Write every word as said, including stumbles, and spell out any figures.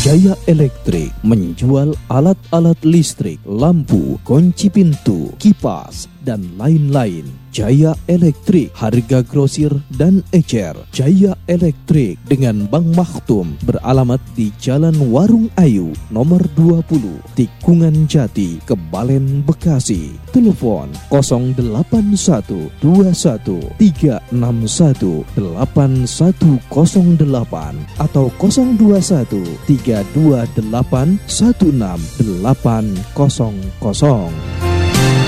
Jaya Elektrik menjual alat-alat listrik, lampu, kunci pintu, kipas, dan lain-lain. Jaya Elektrik, harga grosir dan ecer. Jaya Elektrik dengan Bank Maktum beralamat di Jalan Warung Ayu, nomor dua puluh, Tikungan Jati, Kebalen, Bekasi. Telepon nol delapan satu dua satu tiga enam satu delapan satu nol delapan atau nol dua satu tiga dua delapan satu enam delapan nol nol.